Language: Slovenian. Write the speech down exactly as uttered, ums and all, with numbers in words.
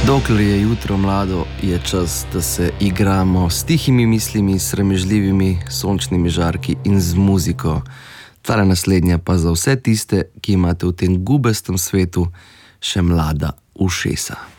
Dokler je jutro mlado, je čas, da se igramo s tihimi mislimi, sramežljivimi sončnimi žarki in z muziko. Tale naslednja pa za vse tiste, ki imate v tem gubestem svetu še mlada ušesa.